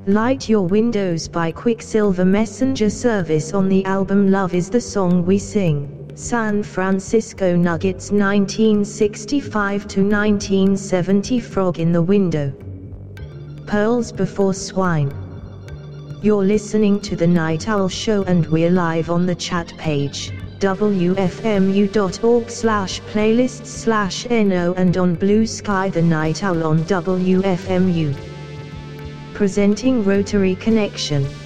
Light Your Windows by Quicksilver Messenger Service on the album Love Is the Song We Sing. San Francisco Nuggets 1965-1970. Frog in the Window. Pearls Before Swine. You're listening to The Night Owl Show and we're live on the chat page, wfmu.org/playlists/no, and on Blue Sky The Night Owl on WFMU. Presenting Rotary Connection.